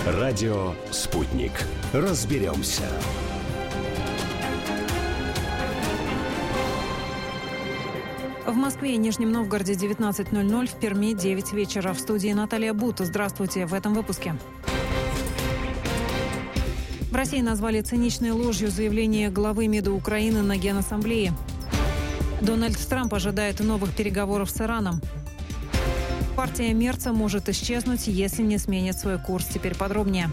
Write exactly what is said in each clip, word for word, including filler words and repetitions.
Радио «Спутник». Разберемся. В Москве и Нижнем Новгороде девятнадцать ноль ноль, в Перми девять вечера. В студии Наталья Бут. Здравствуйте в этом выпуске. В России назвали циничной ложью заявление главы МИДа Украины на Генассамблее. Дональд Трамп ожидает новых переговоров с Ираном. Партия Мерца может исчезнуть, если не сменит свой курс. Теперь подробнее.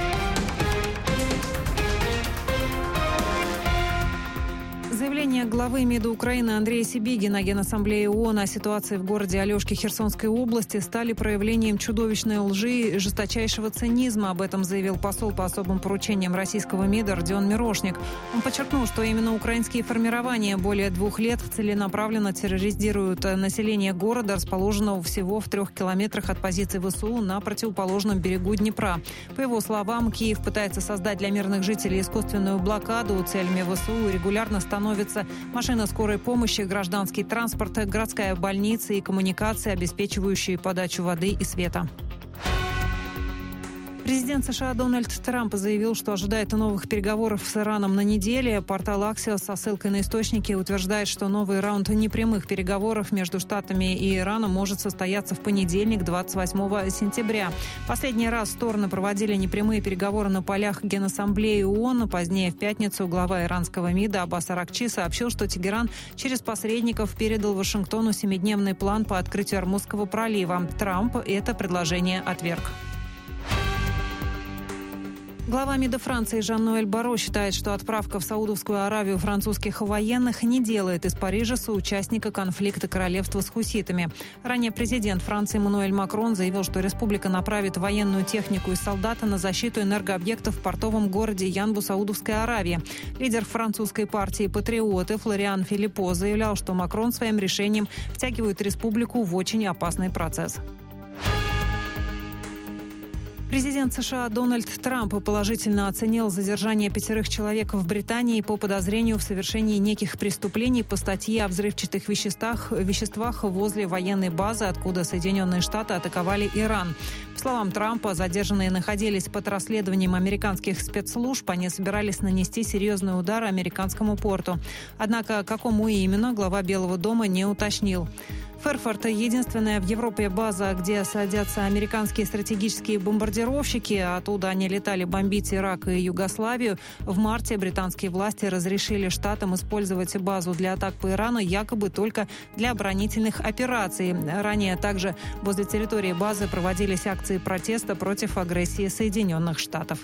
Заявление главы МИДа Украины Андрея Сибиги на Генассамблее ООН о ситуации в городе Алешки Херсонской области стали проявлением чудовищной лжи и жесточайшего цинизма. Об этом заявил посол по особым поручениям российского МИДа Родион Мирошник. Он подчеркнул, что именно украинские формирования более двух лет целенаправленно терроризируют население города, расположенного всего в трех километрах от позиций ВСУ на противоположном берегу Днепра. По его словам, Киев пытается создать для мирных жителей искусственную блокаду. Целями ВСУ регулярно становятся машина скорой помощи, гражданский транспорт, городская больница и коммуникации, обеспечивающие подачу воды и света. Президент США Дональд Трамп заявил, что ожидает новых переговоров с Ираном на неделе. Портал Axios со ссылкой на источники утверждает, что новый раунд непрямых переговоров между Штатами и Ираном может состояться в понедельник, двадцать восьмого сентября. Последний раз стороны проводили непрямые переговоры на полях Генассамблеи ООН. Позднее в пятницу глава иранского МИДа Аббас Аракчи сообщил, что Тегеран через посредников передал Вашингтону семидневный план по открытию Ормузского пролива. Трамп это предложение отверг. Глава МИДа Франции Жан-Ноэль Барро считает, что отправка в Саудовскую Аравию французских военных не делает из Парижа соучастника конфликта королевства с хуситами. Ранее президент Франции Эммануэль Макрон заявил, что республика направит военную технику и солдата на защиту энергообъектов в портовом городе Янбу Саудовской Аравии. Лидер французской партии «Патриоты» Флориан Филиппо заявлял, что Макрон своим решением втягивает республику в очень опасный процесс. Президент США Дональд Трамп положительно оценил задержание пятерых человек в Британии по подозрению в совершении неких преступлений по статье о взрывчатых веществах, веществах возле военной базы, откуда Соединенные Штаты атаковали Иран. По словам Трампа, задержанные находились под расследованием американских спецслужб. Они собирались нанести серьезный удар американскому порту. Однако, какому именно, глава Белого дома не уточнил. Ферфорд – единственная в Европе база, где садятся американские стратегические бомбардировщики. Оттуда они летали бомбить Ирак и Югославию. В марте британские власти разрешили штатам использовать базу для атак по Ирану якобы только для оборонительных операций. Ранее также возле территории базы проводились акции протеста против агрессии Соединенных Штатов.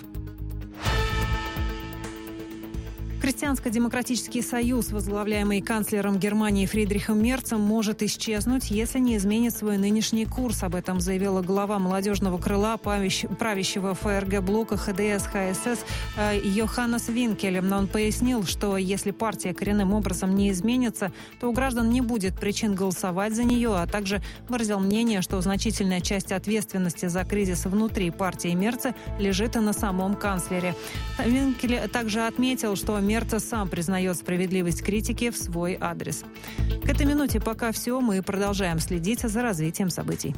Христианско-демократический союз, возглавляемый канцлером Германии Фридрихом Мерцем, может исчезнуть, если не изменит свой нынешний курс. Об этом заявила глава молодежного крыла правящего ФРГ блока ХДС-ХСС Йоханнес Винкель. Но он пояснил, что если партия коренным образом не изменится, то у граждан не будет причин голосовать за нее, а также выразил мнение, что значительная часть ответственности за кризис внутри партии Мерца лежит и на самом канцлере. Винкель также отметил, что Мерц сам признает справедливость критики в свой адрес. К этой минуте пока все. Мы продолжаем следить за развитием событий.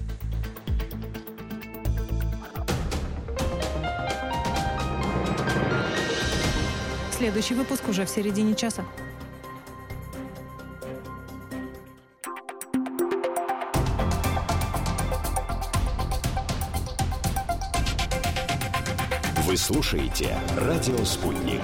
Следующий выпуск уже в середине часа. Вы слушаете «Радио Спутник».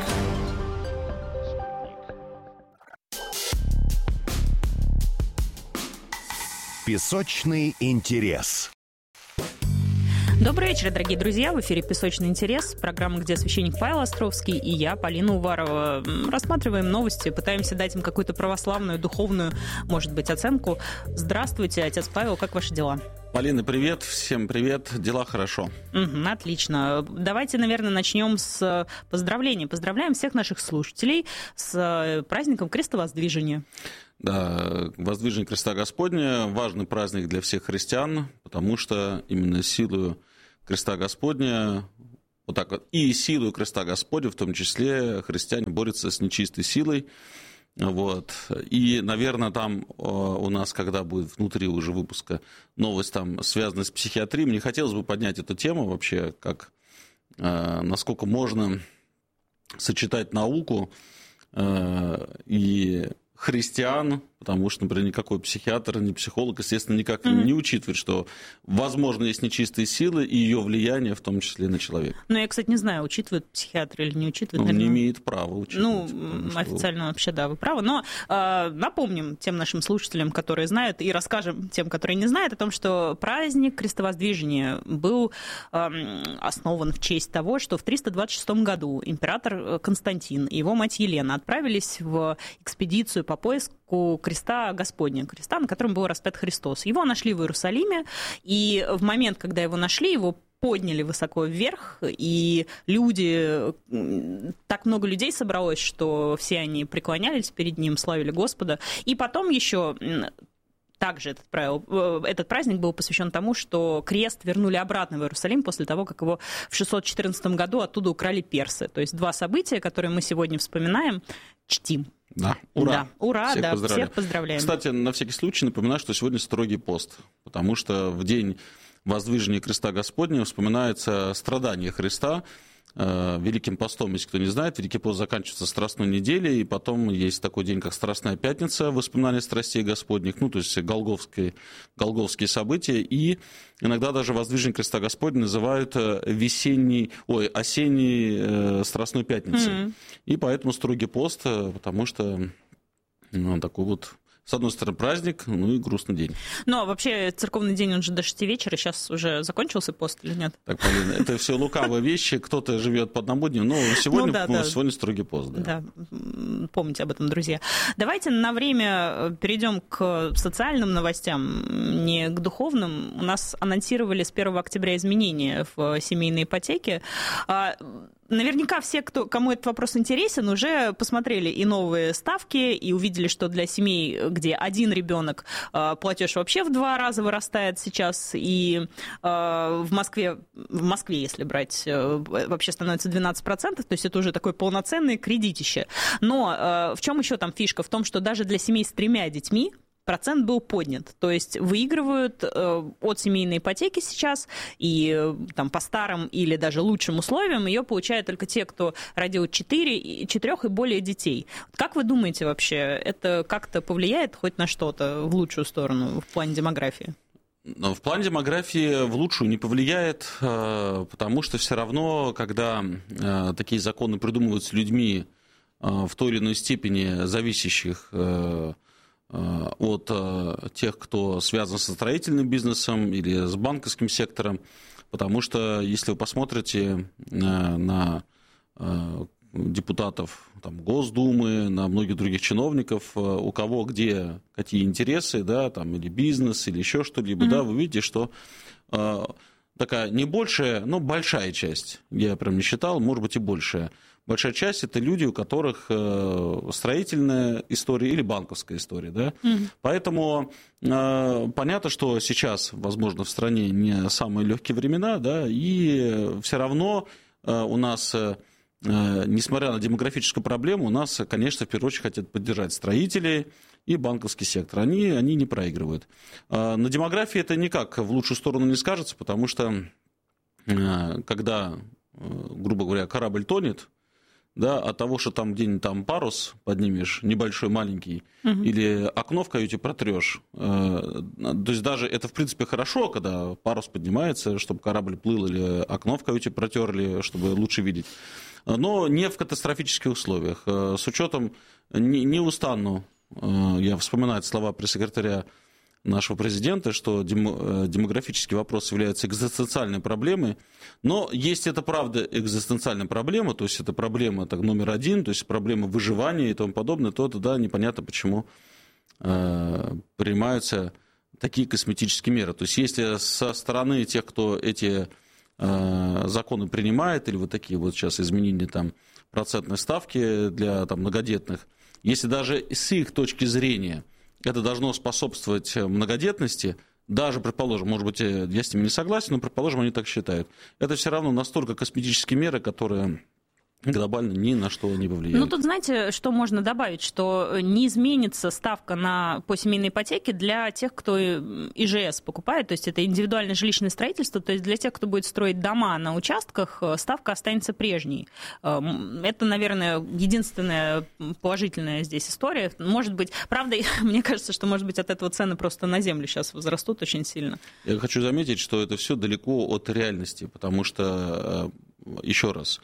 Песочный интерес. Добрый вечер, дорогие друзья. В эфире «Песочный интерес», программа, где священник Павел Островский и я, Полина Уварова, рассматриваем новости, пытаемся дать им какую-то православную, духовную, может быть, оценку. Здравствуйте, отец Павел, как ваши дела? Полина, привет, всем привет, дела хорошо. Угу, отлично. Давайте, наверное, начнем с поздравлений. Поздравляем всех наших слушателей с праздником Крестовоздвижения. Да, Воздвижение Креста Господня – важный праздник для всех христиан, потому что именно силою Креста Господня, вот так вот, и силою Креста Господня, в том числе, христиане борются с нечистой силой. Вот. И, наверное, там у нас, когда будет внутри уже выпуска новость, там, связанная с психиатрией, мне хотелось бы поднять эту тему вообще, как насколько можно сочетать науку и христиан, потому что, например, никакой психиатр, ни психолог, естественно, никак mm-hmm. не учитывает, что, возможно, есть нечистые силы и ее влияние, в том числе, на человека. Ну, я, кстати, не знаю, учитывает психиатр или не учитывает. Он наверное... не имеет права учитывать. Ну, официально что... вообще, да, вы правы. Но э, напомним тем нашим слушателям, которые знают, и расскажем тем, которые не знают, о том, что праздник Крестовоздвижения был э, основан в честь того, что в триста двадцать шестом году император Константин и его мать Елена отправились в экспедицию по поиску креста Господня, креста, на котором был распят Христос. Его нашли в Иерусалиме, и в момент, когда его нашли, его подняли высоко вверх, и люди, так много людей собралось, что все они преклонялись перед ним, славили Господа. И потом еще... Также этот, правил, этот праздник был посвящен тому, что крест вернули обратно в Иерусалим после того, как его в шестьсот четырнадцатом году оттуда украли персы. То есть два события, которые мы сегодня вспоминаем, чтим. Да, ура. Да, ура, всех, да, поздравляем. всех поздравляем. Кстати, на всякий случай напоминаю, что сегодня строгий пост, потому что в день воздвижения креста Господня вспоминается страдание Христа. Великим постом, если кто не знает, Великий пост заканчивается Страстной неделей, и потом есть такой день, как Страстная пятница, воспоминание страстей Господних, ну, то есть голгофские, голгофские события, и иногда даже воздвижение креста Господня называют весенний, ой, осенней э, Страстной пятницей. Mm-hmm. И поэтому строгий пост, потому что ну, такой вот... С одной стороны, праздник, ну и грустный день. Ну, а вообще, церковный день, он же до шести вечера, сейчас уже закончился пост или нет? Так, Полина, это все лукавые вещи, кто-то живет по одному дню, но сегодня, ну, да, ну, да. сегодня строгий пост. Да. да, помните об этом, друзья. Давайте на время перейдем к социальным новостям, не к духовным. У нас анонсировали с первого октября изменения в семейной ипотеке. Наверняка все, кто, кому этот вопрос интересен, уже посмотрели и новые ставки, и увидели, что для семей, где один ребенок, платеж вообще в два раза вырастает сейчас, и в Москве, в Москве, если брать, вообще становится двенадцать процентов, то есть это уже такое полноценное кредитище. Но в чем еще там фишка? В том, что даже для семей с тремя детьми процент был поднят. То есть выигрывают э, от семейной ипотеки сейчас, и э, там, по старым или даже лучшим условиям ее получают только те, кто родил четыре, четырех и более детей. Как вы думаете вообще, это как-то повлияет хоть на что-то в лучшую сторону в плане демографии? В плане демографии в лучшую не повлияет, потому что все равно, когда такие законы придумываются людьми в той или иной степени зависящих от тех, кто связан со строительным бизнесом или с банковским сектором, потому что если вы посмотрите на депутатов там, Госдумы, на многих других чиновников, у кого где какие интересы, да, там, или бизнес, или еще что-либо, mm-hmm. да, вы видите, что такая не большая, но большая часть, я прям не считал, может быть и большая, большая часть – это люди, у которых строительная история или банковская история. Да? Mm-hmm. Поэтому э, понятно, что сейчас, возможно, в стране не самые легкие времена, да, и все равно э, у нас, э, несмотря на демографическую проблему, у нас, конечно, в первую очередь хотят поддержать строителей и банковский сектор. Они, они не проигрывают. Э, на демографии это никак в лучшую сторону не скажется, потому что э, когда, э, грубо говоря, корабль тонет, да, от того, что там где-нибудь там парус поднимешь, небольшой, маленький, угу. или окно в каюте протрешь. То есть даже это, в принципе, хорошо, когда парус поднимается, чтобы корабль плыл, или окно в каюте протерли, чтобы лучше видеть. Но не в катастрофических условиях. С учетом, не, не устану, я вспоминаю слова пресс-секретаря нашего президента, что демографический вопрос является экзистенциальной проблемой, но если это правда экзистенциальная проблема, то есть это проблема так, номер один, то есть проблема выживания и тому подобное, то тогда непонятно, почему э, принимаются такие косметические меры. То есть если со стороны тех, кто эти э, законы принимает, или вот такие вот сейчас изменения там, процентной ставки для там, многодетных, если даже с их точки зрения это должно способствовать многодетности, даже, предположим, может быть, я с ними не согласен, но, предположим, они так считают. Это все равно настолько косметические меры, которые глобально ни на что не повлияет. Ну, тут, знаете, что можно добавить, что не изменится ставка на, по семейной ипотеке для тех, кто ИЖС покупает, то есть это индивидуальное жилищное строительство, то есть для тех, кто будет строить дома на участках, ставка останется прежней. Это, наверное, единственная положительная здесь история. Может быть, правда, мне кажется, что, может быть, от этого цены просто на землю сейчас возрастут очень сильно. Я хочу заметить, что это все далеко от реальности, потому что, еще раз,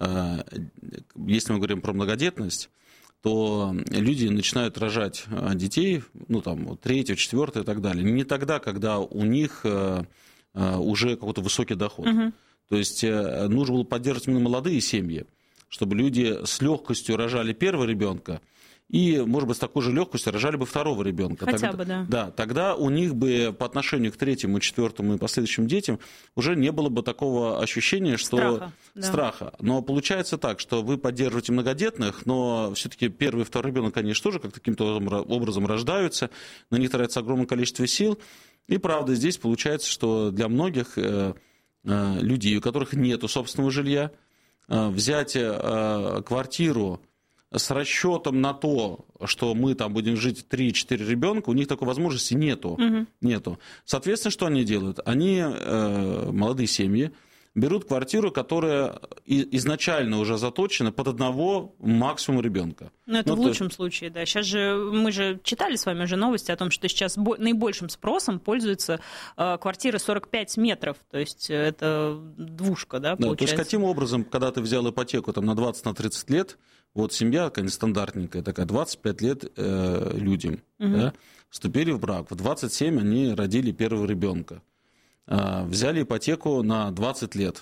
если мы говорим про многодетность, то люди начинают рожать детей, ну, там, третьего, четвертого и так далее, не тогда, когда у них уже какой-то высокий доход. Угу. То есть нужно было поддерживать именно молодые семьи, чтобы люди с легкостью рожали первого ребенка, и, может быть, с такой же легкостью рожали бы второго ребенка. Хотя тогда, бы, да. Да, тогда у них бы по отношению к третьему, четвертому и последующим детям уже не было бы такого ощущения, что... Страха. Да. Страха. Но получается так, что вы поддерживаете многодетных, но все-таки первый и второй ребенок, конечно, тоже как каким-то образом рождаются, на них тратится огромное количество сил. И правда, здесь получается, что для многих э, э, людей, у которых нет собственного жилья, э, взять э, квартиру с расчетом на то, что мы там будем жить три-четыре ребенка, у них такой возможности нету. Угу. нету. Соответственно, что они делают? Они, э, молодые семьи, берут квартиру, которая изначально уже заточена под одного максимум ребенка. Ну, это ну, в лучшем есть... случае, да. Сейчас же мы же читали с вами уже новости о том, что сейчас наибольшим спросом пользуются э, квартиры сорок пять метров, то есть это двушка, да, получается. Да, то есть каким образом, когда ты взял ипотеку там, на двадцать-тридцать лет, вот семья, конечно, стандартненькая такая, двадцать пять лет э, людям, угу. да, вступили в брак, в двадцать семь они родили первого ребенка. Взяли ипотеку на двадцать лет,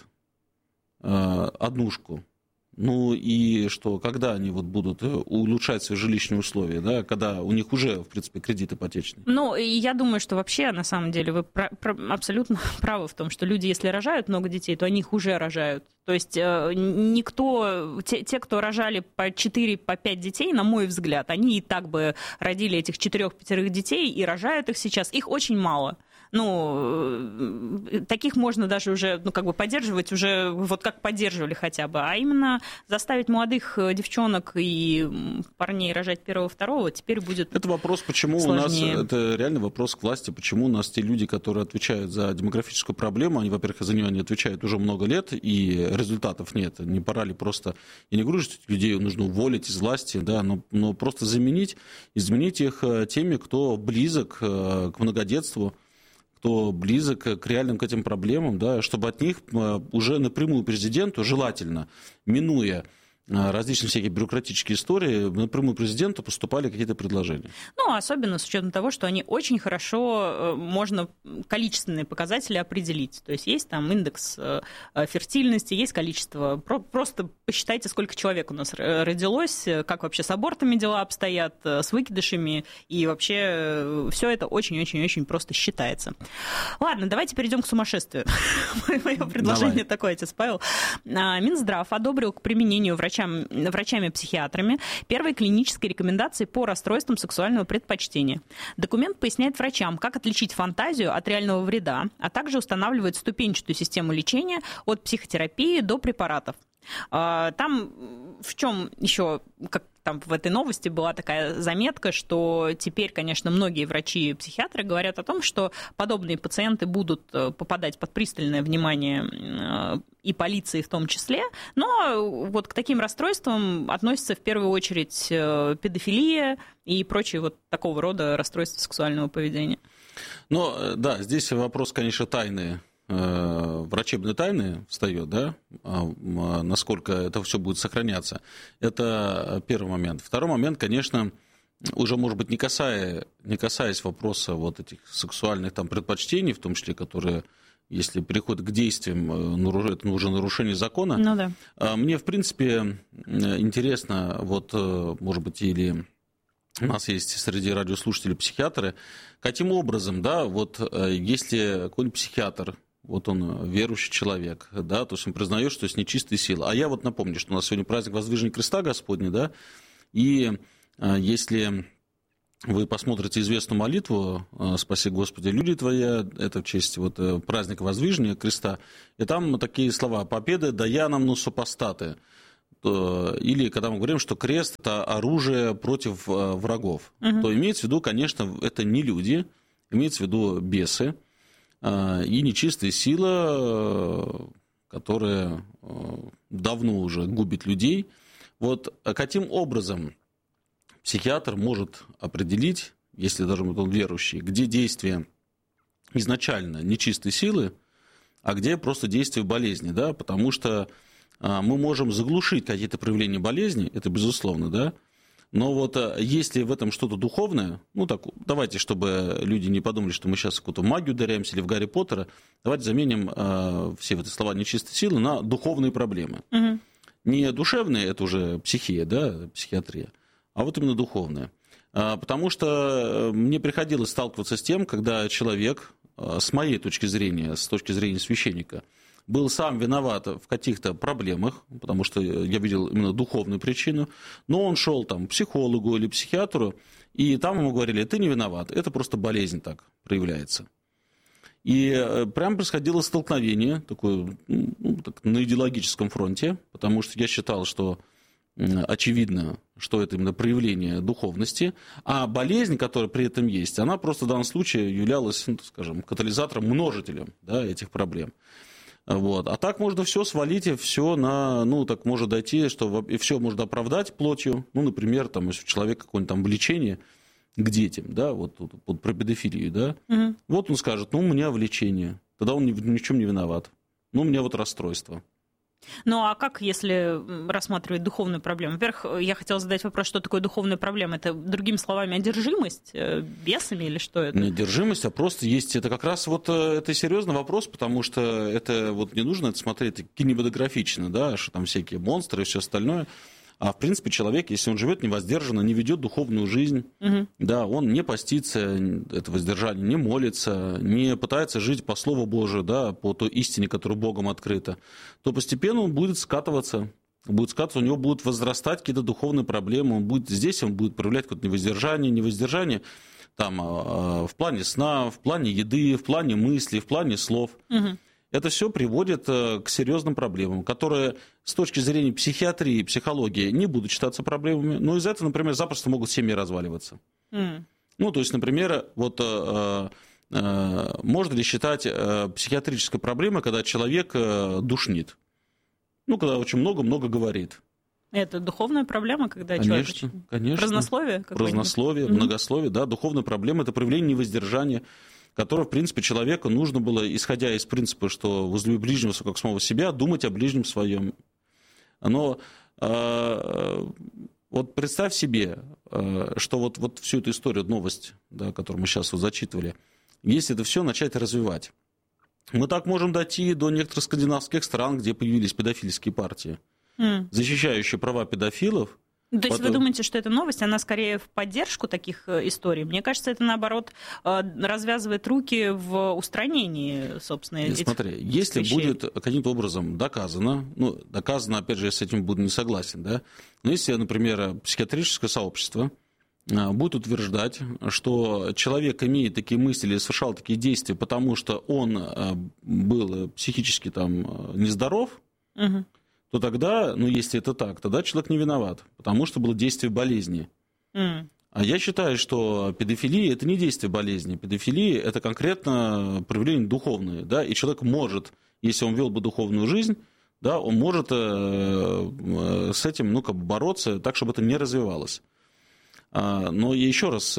однушку. Ну и что, когда они вот будут улучшать свои жилищные условия, да, когда у них уже, в принципе, кредит ипотечный? Ну, и я думаю, что вообще, на самом деле, вы про- про- абсолютно правы в том, что люди, если рожают много детей, то они их уже рожают. То есть никто, те, те кто рожали по четыре, по пять детей, на мой взгляд, они и так бы родили этих четырех-пятерых детей и рожают их сейчас. Их очень мало. Ну, таких можно даже уже, ну, как бы поддерживать уже, вот как поддерживали хотя бы, а именно заставить молодых девчонок и парней рожать первого-второго теперь будет Это вопрос, почему сложнее. у нас, это реально вопрос к власти, почему у нас те люди, которые отвечают за демографическую проблему, они, во-первых, за нее не отвечают уже много лет, и результатов нет. Не пора ли просто, я не говорю, что людей нужно уволить из власти, да, но, но просто заменить, изменить их теми, кто близок к многодетству, кто близок к реальным к этим проблемам, да, чтобы от них уже напрямую президенту, желательно, минуя различные всякие бюрократические истории, напрямую президенту поступали какие-то предложения. Ну, особенно с учетом того, что они очень хорошо, можно количественные показатели определить. То есть есть там индекс фертильности, есть количество. Просто посчитайте, сколько человек у нас родилось, как вообще с абортами дела обстоят, с выкидышами, и вообще все это очень-очень-очень просто считается. Ладно, давайте перейдем к сумасшествию. Мое предложение такое, отец Павел. Минздрав одобрил к применению врачей врачами-психиатрами первые клинические рекомендации по расстройствам сексуального предпочтения. Документ поясняет врачам, как отличить фантазию от реального вреда, а также устанавливает ступенчатую систему лечения от психотерапии до препаратов. Там в чем еще, как там в этой новости была такая заметка, что теперь, конечно, многие врачи и психиатры говорят о том, что подобные пациенты будут попадать под пристальное внимание и полиции в том числе, но вот к таким расстройствам относятся в первую очередь педофилия и прочие вот такого рода расстройства сексуального поведения. Ну, да, здесь вопрос, конечно, тайны. Врачебной тайны встает, да, насколько это все будет сохраняться. Это первый момент. Второй момент, конечно, уже, может быть, не, касая, не касаясь вопроса вот этих сексуальных там предпочтений, в том числе, которые, если переходят к действиям, это уже нарушение закона. Ну, да. Мне, в принципе, интересно, вот, может быть, или... У нас есть среди радиослушателей психиатры. Каким образом, да, вот если какой-нибудь психиатр, вот он верующий человек, да, то есть он признает, что есть нечистые силы. А я вот напомню, что у нас сегодня праздник Воздвижения Креста Господня, да, и если вы посмотрите известную молитву «Спаси, Господи, люди Твои», это в честь вот праздника Воздвижения Креста, и там такие слова «Победы, да я нам, ну, супостаты». или когда мы говорим, что крест – это оружие против врагов, угу. то имеется в виду, конечно, это не люди, имеется в виду бесы и нечистая сила, которая давно уже губит людей. Вот каким образом психиатр может определить, если даже он верующий, где действие изначально нечистой силы, а где просто действие болезни, да, потому что мы можем заглушить какие-то проявления болезни, это безусловно, да, но вот если в этом что-то духовное, ну так, давайте, чтобы люди не подумали, что мы сейчас в какую-то магию ударяемся или в Гарри Поттера, давайте заменим э, все вот эти слова нечистой силы на духовные проблемы. Угу. Не душевные, это уже психия, да, психиатрия, а вот именно духовные. А, потому что мне приходилось сталкиваться с тем, когда человек, с моей точки зрения, с точки зрения священника, был сам виноват в каких-то проблемах, потому что я видел именно духовную причину, но он шел там к психологу или психиатру, и там ему говорили: ты не виноват, это просто болезнь так проявляется. И прям происходило столкновение такое, ну, так, на идеологическом фронте, потому что я считал, что очевидно, что это именно проявление духовности, а болезнь, которая при этом есть, она просто в данном случае являлась, ну, скажем, катализатором, множителем, да, этих проблем. Вот. А так можно все свалить, и все на, ну, так может дойти, что и все можно оправдать плотью. Ну, например, там, если у человека какое-нибудь там влечение к детям, да, вот, вот, вот про педофилию, да, угу. вот он скажет: ну, у меня влечение, тогда он ни, ни в чем не виноват. Ну, у меня вот расстройство. Ну, а как, если рассматривать духовную проблему? Во-первых, я хотела задать вопрос, что такое духовная проблема? Это, другими словами, одержимость бесами или что это? Не одержимость, а просто есть... Это как раз вот это серьезный вопрос, потому что это вот не нужно это смотреть кинематографично, да, что там всякие монстры и все остальное. А в принципе человек, если он живет невоздержанно, не ведет духовную жизнь, угу. да, он не постится, это воздержание, не молится, не пытается жить по Слову Божию, да, по той истине, которая Богом открыта, то постепенно он будет скатываться, будет скатываться, у него будут возрастать какие-то духовные проблемы, он будет, здесь он будет проявлять какое-то невоздержание, невоздержание там, в плане сна, в плане еды, в плане мыслей, в плане слов. Угу. Это все приводит к серьезным проблемам, которые с точки зрения психиатрии и психологии не будут считаться проблемами, но из-за этого, например, запросто могут семьи разваливаться. Mm. Ну, то есть, например, вот, э, э, можно ли считать э, психиатрической проблемой, когда человек э, душнит? Ну, когда очень много-много говорит. Это духовная проблема, когда конечно, человек... Конечно. Празднословие? Празднословие, mm-hmm. многословие, да, духовная проблема – это проявление невоздержания, которое, в принципе, человеку нужно было, исходя из принципа, что возлюби ближнего как самого себя, думать о ближнем своем. Но э, вот представь себе, э, что вот, вот всю эту историю, новость, да, которую мы сейчас вот зачитывали, если это все начать развивать, мы так можем дойти до некоторых скандинавских стран, где появились педофильские партии, mm. защищающие права педофилов. То есть Потом... вы думаете, что эта новость, она скорее в поддержку таких историй? Мне кажется, это, наоборот, развязывает руки в устранении, собственно, Нет, этих смотри, если вещей. Будет каким-то образом доказано, ну, доказано, опять же, я с этим буду не согласен, да, но если, например, психиатрическое сообщество будет утверждать, что человек имеет такие мысли или совершал такие действия, потому что он был психически там нездоров, угу. то тогда, ну, если это так, тогда человек не виноват, потому что было действие болезни. Mm. А я считаю, что педофилия – это не действие болезни. Педофилия – это конкретно проявление духовное, да, и человек может, если он вел бы духовную жизнь, да, он может э, с этим, ну, как бы бороться так, чтобы это не развивалось. А, но еще раз,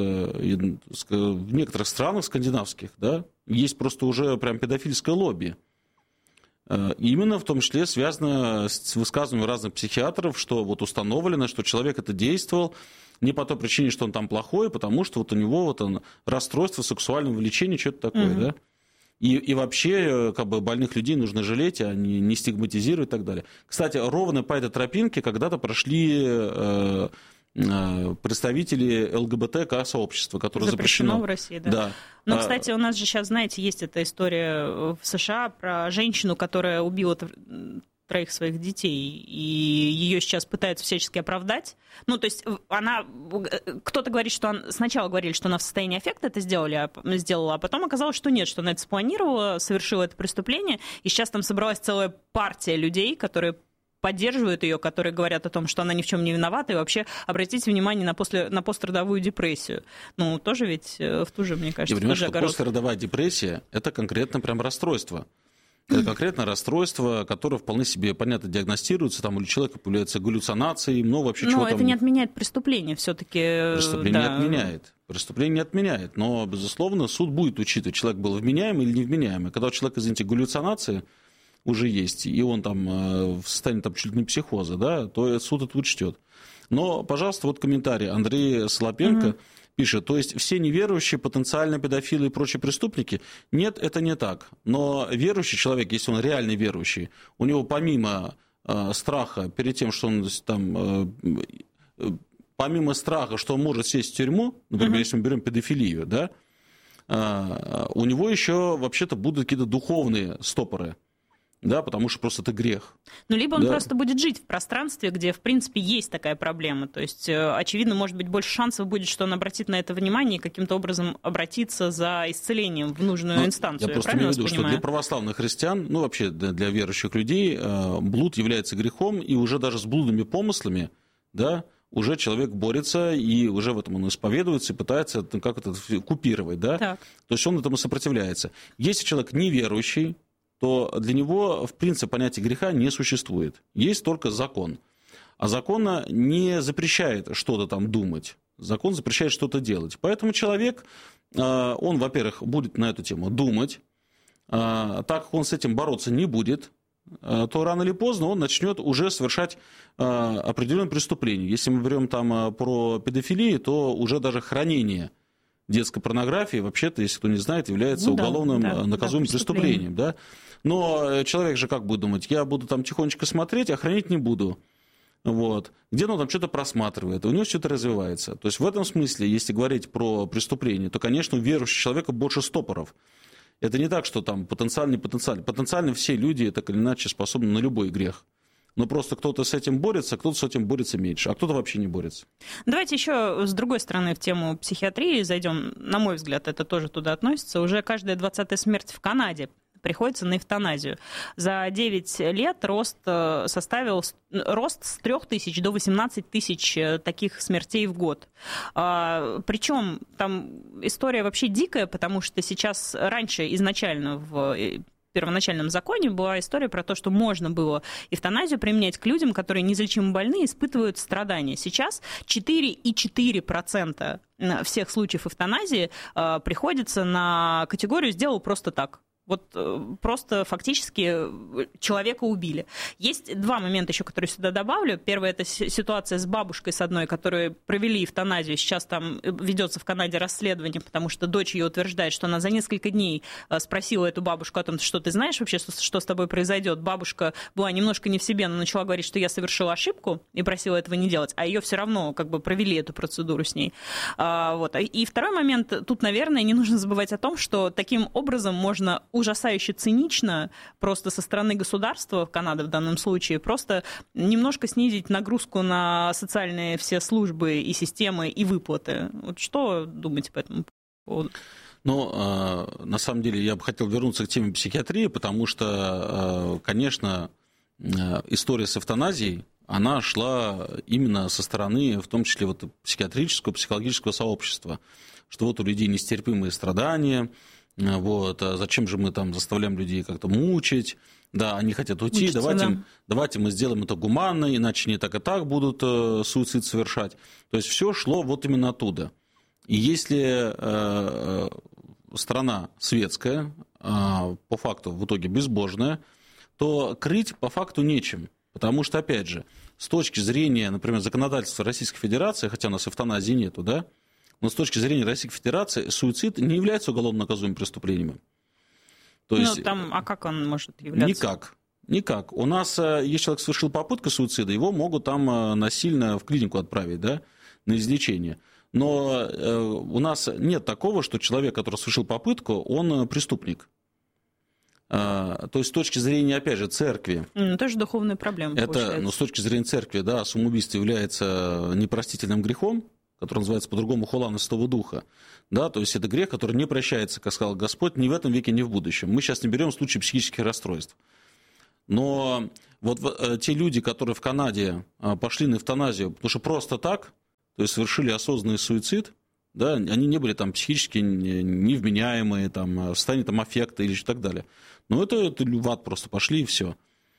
в некоторых странах скандинавских, да, есть просто уже прям педофильское лобби. Именно в том числе связано с высказыванием разных психиатров, что вот установлено, что человек это действовал не по той причине, что он там плохой, потому что вот у него вот он, расстройство сексуального влечения, что-то такое, mm-hmm. да. И, и вообще как бы, больных людей нужно жалеть, а не, не стигматизировать и так далее. Кстати, ровно по этой тропинке когда-то прошли э, э, представители ЛГБТ-сообщества, которое запрещено. Запрещено в России, да. да. Но, кстати, у нас же сейчас, знаете, есть эта история в США про женщину, которая убила троих своих детей, и ее сейчас пытаются всячески оправдать. Ну, то есть она... Кто-то говорит, что она... Сначала говорили, что она в состоянии аффекта это сделали, сделала, а потом оказалось, что нет, что она это спланировала, совершила это преступление, и сейчас там собралась целая партия людей, которые поддерживают ее, которые говорят о том, что она ни в чем не виновата, и вообще обратите внимание на, после, на пострадовую депрессию. Ну, тоже ведь в ту же, мне кажется, Я понимаю, что огород. Пострадовая депрессия – это конкретно прям расстройство. Это конкретно расстройство, которое вполне себе, понятно, диагностируется, там у человека появляются галлюцинации, много вообще но чего это там... не отменяет преступление все-таки. Преступление да. не отменяет. Преступление не отменяет. Но, безусловно, суд будет учитывать, человек был вменяемый или невменяемый. Когда у человека, извините, галлюцинации уже есть, и он там в состоянии там, чуть ли не психоза, да, то суд это учтет. Но, пожалуйста, вот комментарий. Андрей Солопенко угу. пишет, то есть все неверующие, потенциально педофилы и прочие преступники? Нет, это не так. Но верующий человек, если он реально верующий, у него помимо э, страха перед тем, что он там... Э, помимо страха, что он может сесть в тюрьму, например, uh-huh. если мы берем педофилию, да, э, у него еще вообще-то будут какие-то духовные стопоры. Да, потому что просто это грех. Ну, либо он да. просто будет жить в пространстве, где, в принципе, есть такая проблема. То есть, очевидно, может быть, больше шансов будет, что он обратит на это внимание и каким-то образом обратится за исцелением в нужную Но инстанцию. Я, я просто имею в виду, что для православных христиан, ну, вообще для верующих людей, блуд является грехом, и уже даже с блудными помыслами, да, уже человек борется, и уже в этом он исповедуется, и пытается как это купировать, да. Так. То есть он этому сопротивляется. Если человек неверующий, то для него, в принципе, понятия греха не существует. Есть только закон. А закон не запрещает что-то там думать. Закон запрещает что-то делать. Поэтому человек, он, во-первых, будет на эту тему думать. Так как он с этим бороться не будет, то рано или поздно он начнет уже совершать определенные преступления. Если мы берем там про педофилию, то уже даже хранение детской порнографии, вообще-то, если кто не знает, является ну, уголовным да, наказуемым да, преступлением. Да? Но человек же как будет думать, я буду там тихонечко смотреть, а хранить не буду. Вот. Где-то он там что-то просматривает, у него что-то развивается. То есть в этом смысле, если говорить про преступление, то, конечно, у верующего человека больше стопоров. Это не так, что там потенциально, не потенциально. Потенциально все люди так или иначе способны на любой грех. Но просто кто-то с этим борется, кто-то с этим борется меньше, а кто-то вообще не борется. Давайте еще с другой стороны в тему психиатрии зайдем. На мой взгляд, это тоже туда относится. Уже каждая двадцатая смерть в Канаде приходится на эвтаназию. За девять лет рост составил рост с трёх тысяч до восемнадцати тысяч таких смертей в год. Причем там история вообще дикая, потому что сейчас раньше изначально в первоначальном законе была история про то, что можно было эвтаназию применять к людям, которые неизлечимо больны и испытывают страдания. Сейчас четыре целых четыре десятых процента всех случаев эвтаназии приходится на категорию «сделал просто так». Вот просто фактически человека убили. Есть два момента еще, которые сюда добавлю. Первое – это ситуация с бабушкой с одной, которую провели эвтаназию. Сейчас там ведется в Канаде расследование, потому что дочь ее утверждает, что она за несколько дней спросила эту бабушку о том, что ты знаешь вообще, что, что с тобой произойдет. Бабушка была немножко не в себе, но начала говорить, что я совершила ошибку и просила этого не делать, а ее все равно как бы провели эту процедуру с ней. А, вот. И второй момент. Тут, наверное, не нужно забывать о том, что таким образом можно ужасающе цинично просто со стороны государства, Канады в данном случае, просто немножко снизить нагрузку на социальные все службы и системы и выплаты. Вот что думаете по этому поводу? Ну, на самом деле, я бы хотел вернуться к теме психиатрии, потому что, конечно, история с эвтаназией, она шла именно со стороны, в том числе вот, психиатрического, психологического сообщества, что вот у людей нестерпимые страдания. Вот, а зачем же мы там заставляем людей как-то мучить, да, они хотят уйти, Учиться, давайте, да. давайте мы сделаем это гуманно, иначе не так и так будут э, суицид совершать. То есть все шло вот именно оттуда. И если э, страна светская, э, по факту в итоге безбожная, то крыть по факту нечем. Потому что, опять же, с точки зрения, например, законодательства Российской Федерации, хотя у нас эвтаназии нету, да, но с точки зрения Российской Федерации суицид не является уголовно наказуемым преступлением. То ну, есть, там, а как он может являться? Никак. Никак. У нас, если человек совершил попытку суицида, его могут там насильно в клинику отправить, да, на излечение. Но у нас нет такого, что человек, который совершил попытку, он преступник. То есть с точки зрения, опять же, церкви... Ну, тоже духовная проблема, это, получается. Ну, с точки зрения церкви, да, самоубийство является непростительным грехом, который называется по-другому хула Святого Духа. Да, то есть это грех, который не прощается, как сказал Господь, ни в этом веке, ни в будущем. Мы сейчас не берем случаи психических расстройств. Но вот те люди, которые в Канаде пошли на эвтаназию, потому что просто так, то есть совершили осознанный суицид, да, они не были там психически невменяемые, там, в состоянии там, аффекта или так далее. Но это, это в ад просто пошли и все.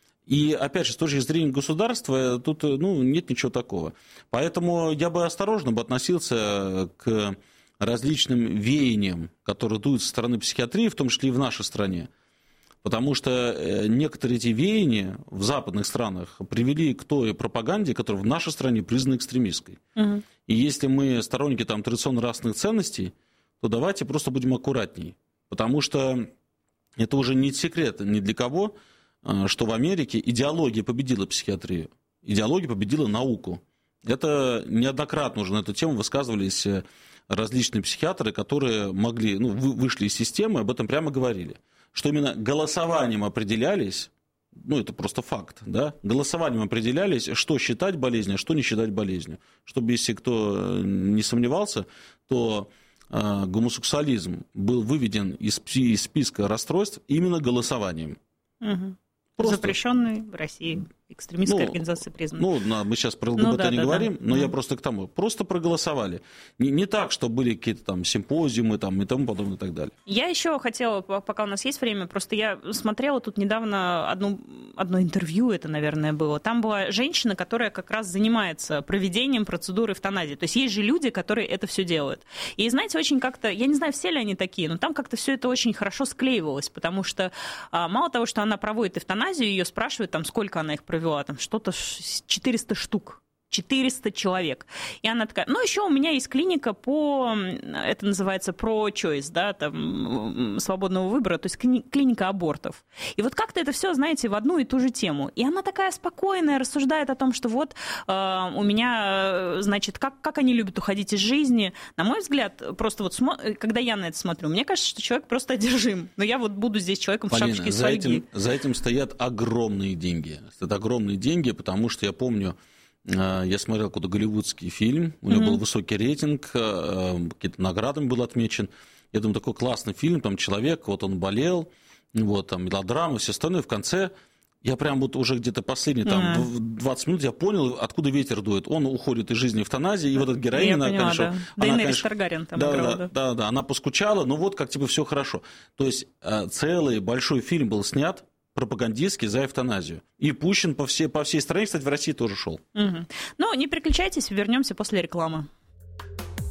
И, опять же, с точки зрения государства, тут ну, нет ничего такого. Поэтому я бы осторожно бы относился к различным веяниям, которые дуют со стороны психиатрии, в том числе и в нашей стране. Потому что некоторые эти веяния в западных странах привели к той пропаганде, которая в нашей стране признана экстремистской. Угу. И если мы сторонники там, традиционно-нравственных ценностей, то давайте просто будем аккуратней. Потому что это уже не секрет ни для кого, что в Америке идеология победила психиатрию, идеология победила науку. Это неоднократно уже на эту тему высказывались различные психиатры, которые могли, ну, вышли из системы, об этом прямо говорили. Что именно голосованием определялись, ну, это просто факт, да, голосованием определялись, что считать болезнью, а что не считать болезнью. Чтобы, если кто не сомневался, то э, гомосексуализм был выведен из, из списка расстройств именно голосованием. Угу. Просто... Запрещенный в России экстремистской ну, организации признаны. Ну, мы сейчас про ЛГБТ ну, да, не да, говорим, да. но да. я просто к тому. Просто проголосовали. Не, не так, что были какие-то там симпозиумы там, и тому подобное и так далее. Я еще хотела, пока у нас есть время, просто я смотрела тут недавно одну, одно интервью, это, наверное, было. Там была женщина, которая как раз занимается проведением процедуры эвтаназии. То есть есть же люди, которые это все делают. И, знаете, очень как-то, я не знаю, все ли они такие, но там как-то все это очень хорошо склеивалось, потому что мало того, что она проводит эвтаназию, ее спрашивают, там, сколько она их провела, там что-то четыреста штук, четыреста человек. И она такая, ну, еще у меня есть клиника по, это называется pro-choice, да, там, свободного выбора, то есть клиника абортов. И вот как-то это все, знаете, в одну и ту же тему. И она такая спокойная, рассуждает о том, что вот э, у меня, значит, как, как они любят уходить из жизни. На мой взгляд, просто вот, когда я на это смотрю, мне кажется, что человек просто одержим. Но я вот буду здесь человеком Полина, в шапочке из за фольги. Этим, за этим стоят огромные деньги. Это огромные деньги, потому что я помню, я смотрел какой-то голливудский фильм, у него mm-hmm. был высокий рейтинг, какие-то наградами был отмечен. Я думаю, такой классный фильм, там человек, вот он болел, вот там мелодрама, все остальное. В конце я прям вот уже где-то последние там, mm-hmm. двадцать минут я понял, откуда ветер дует. Он уходит из жизни эвтаназии, и вот эта героиня, она, поняла, конечно... Да. Она, Дейнерис Таргариен там да, играла, да, да. Да, да, она поскучала, но вот как типа все хорошо. То есть целый большой фильм был снят, пропагандистский за эвтаназию. И пущен по всей, по всей стране, кстати, в России тоже шел. Угу. Ну, не переключайтесь, вернемся после рекламы.